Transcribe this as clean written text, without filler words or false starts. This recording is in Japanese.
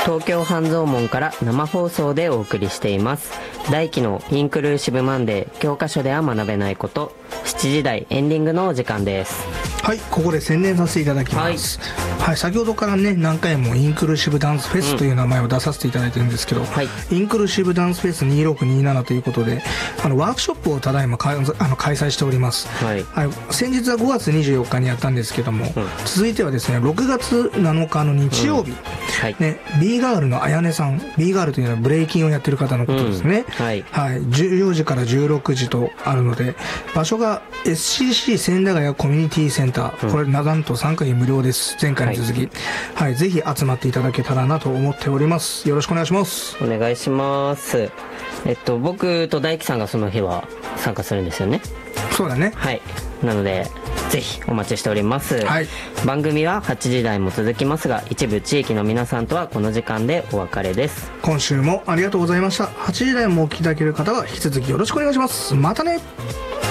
東京半蔵門から生放送でお送りしています。大輝のインクルーシブマンデー、教科書では学べないこと。7時台エンディングのお時間です。 はい、ここで宣伝させていただきます。はい、先ほどからね、何回もインクルーシブダンスフェスという名前を出させていただいてるんですけど、インクルーシブダンスフェス2627ということで、ワークショップをただいま開催しております。はい、先日は5月24日にやったんですけども、続いてはですね、6月7日の日曜日、ね、B ガールのあやねさん、B ガールというのはブレイキンをやってる方のことですね。14時から16時とあるので、場所が SCC 千駄ヶ谷コミュニティセンター、これなんと参加費無料です。前回に続き、ぜひ集まっていただけたらなと思っております。よろしくお願いします。 お願いします。僕と大輝さんがその日は参加するんですよね。 そうだね。 はい、なのでぜひお待ちしております。番組は8時台も続きますが、一部地域の皆さんとはこの時間でお別れです。 今週もありがとうございました。8時台もお聞きいただける方は引き続きよろしくお願いします。またね。